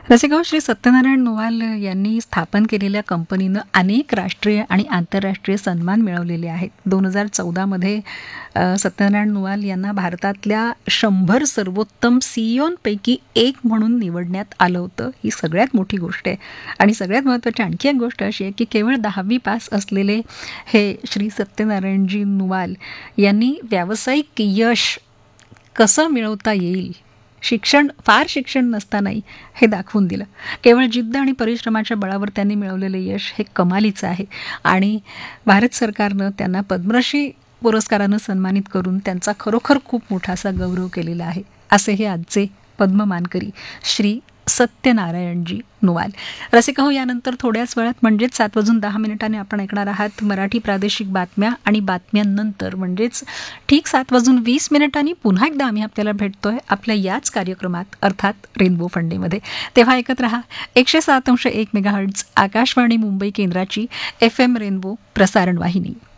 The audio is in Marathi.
रसिकाहो, श्री सत्यनारायण नुवाल यांनी स्थापन केलेल्या कंपनीनं अनेक राष्ट्रीय आणि आंतरराष्ट्रीय सन्मान मिळवलेले आहेत. 2014मध्ये सत्यनारायण नुवाल यांना भारतातल्या 100 सर्वोत्तम सीईओंपैकी एक म्हणून निवडण्यात आलं होतं. ही सगळ्यात मोठी गोष्ट आहे. आणि सगळ्यात महत्त्वाची आणखी एक गोष्ट अशी आहे की केवळ 10वी पास असलेले हे श्री सत्यनारायणजी नुवाल यांनी व्यावसायिक यश कसं मिळवता येईल, फार शिक्षण नसतानाही हे दाखवून दिलं. केवळ जिद्द आणि परिश्रमाच्या बळावर त्यांनी मिळवलेलं यश हे कमालीचं आहे. आणि भारत सरकारनं त्यांना पद्मश्री पुरस्कारानं सन्मानित करून त्यांचा खरोखर खूप मोठा असा गौरव केलेला आहे. असे हे आजचे पद्म मानकरी श्री सत्यनारायणजी नुवाल. रसिकाहो, यानंतर थोड्याच वेळात म्हणजेच 7:10 आपण ऐकणार आहात मराठी प्रादेशिक बातम्या. आणि बातम्यांनंतर म्हणजेच ठीक 7:20 पुन्हा एकदा आम्ही आपल्याला भेटतोय आपल्या याच कार्यक्रमात, अर्थात रेनबो फंडेमध्ये. तेव्हा ऐकत रहा 107.1 मेगाहर्ट्झ आकाशवाणी मुंबई केंद्राची FM रेनबो प्रसारण वाहिनी.